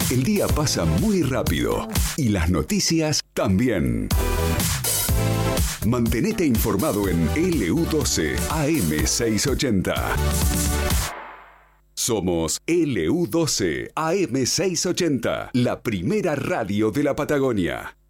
El día pasa muy rápido y las noticias también. Mantenete informado en LU12 AM680. Somos LU12 AM680, la primera radio de la Patagonia.